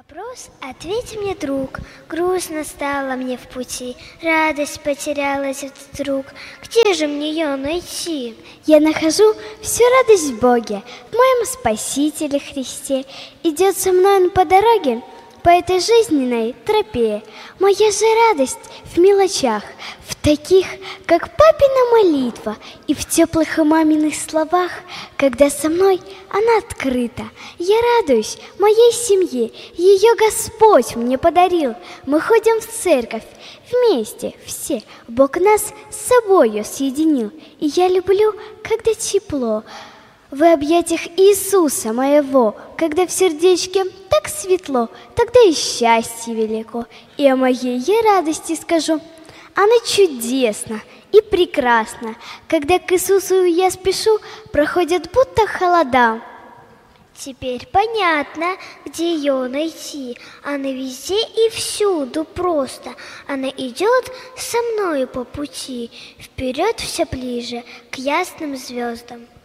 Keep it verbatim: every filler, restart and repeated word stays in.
вопрос ответь мне, друг. Грустно стало мне в пути, радость потерялась вдруг. Где же мне ее найти? Я нахожу всю радость в Боге, в моем Спасителе Христе. Идет со мной Он по дороге, по этой жизненной тропе. Моя же радость в мелочах, в таких, как папина молитва, и в теплых и маминых словах, когда со мной она открыта. Я радуюсь моей семье, ее Господь мне подарил. Мы ходим в церковь вместе все, Бог нас с собою соединил. И я люблю, когда тепло в объятиях Иисуса моего, когда в сердечке так светло, тогда и счастье велико. И о моей я радости скажу. Она чудесна и прекрасна. Когда к Иисусу я спешу, проходят будто холода. Теперь понятно, где ее найти. Она везде и всюду просто. Она идет со мною по пути, вперед все ближе к ясным звездам.